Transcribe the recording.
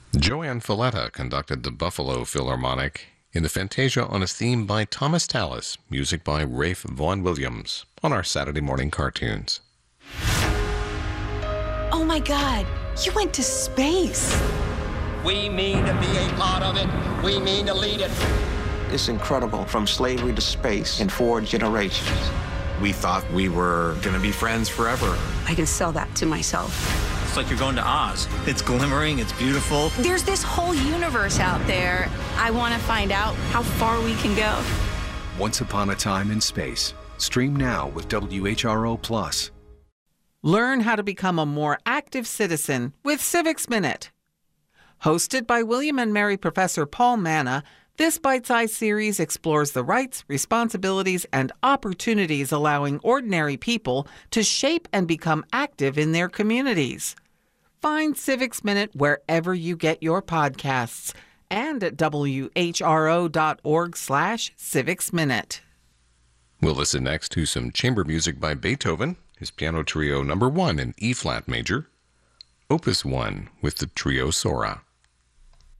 Joanne Falletta conducted the Buffalo Philharmonic in the Fantasia on a theme by Thomas Tallis, music by Rafe Vaughan Williams, on our Saturday morning cartoons. Oh my God, you went to space. We mean to be a part of it. We mean to lead it. It's incredible, from slavery to space in 4 generations. We thought we were going to be friends forever. I can sell that to myself. It's like you're going to Oz. It's glimmering, it's beautiful. There's this whole universe out there. I want to find out how far we can go. Once Upon a Time in Space. Stream now with WHRO+. Learn how to become a more active citizen with Civics Minute. Hosted by William and Mary Professor Paul Manna, this bite-sized series explores the rights, responsibilities, and opportunities allowing ordinary people to shape and become active in their communities. Find Civics Minute wherever you get your podcasts and at whro.org/Civics Minute. We'll listen next to some chamber music by Beethoven, his Piano Trio No. 1 in E-flat major, Opus 1 with the Trio Sora.